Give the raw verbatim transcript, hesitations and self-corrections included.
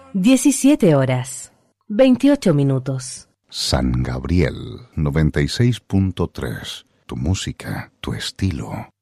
diecisiete horas, veintiocho minutos. San Gabriel noventa y seis punto tres. Tu música, tu estilo.